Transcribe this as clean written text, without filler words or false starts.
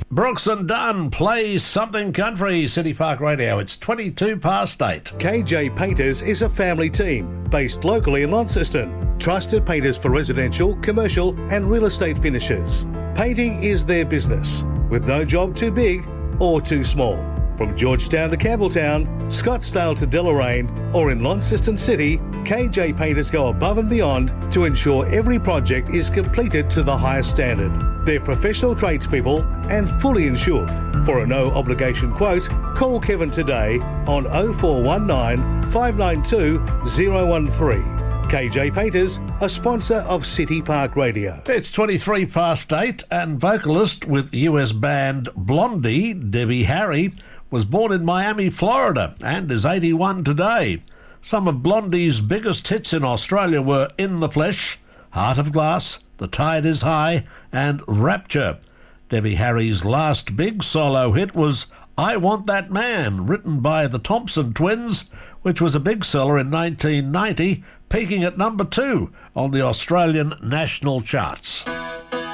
Brooks and Dunn play something country. City Park Radio. It's 22 past 8. KJ Painters is a family team based locally in Launceston. Trusted painters for residential, commercial and real estate finishes. Painting is their business, with no job too big or too small. From Georgetown to Campbelltown, Scottsdale to Deloraine, or in Launceston City, KJ Painters go above and beyond to ensure every project is completed to the highest standard. They're professional tradespeople and fully insured. For a no-obligation quote, call Kevin today on 0419 592 013. KJ Painters, a sponsor of City Park Radio. It's 23 past 8, and vocalist with US band Blondie, Debbie Harry, was born in Miami, Florida, and is 81 today. Some of Blondie's biggest hits in Australia were In the Flesh, Heart of Glass, The Tide is High, and Rapture. Debbie Harry's last big solo hit was I Want That Man, written by the Thompson Twins, which was a big seller in 1990, peaking at number 2 on the Australian national charts.